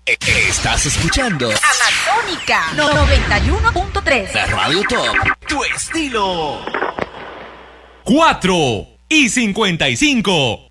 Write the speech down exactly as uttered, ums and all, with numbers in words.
Estás escuchando Amatónica noventa y uno punto tres. La Radio Top. Tu estilo. cuatro y cincuenta y cinco.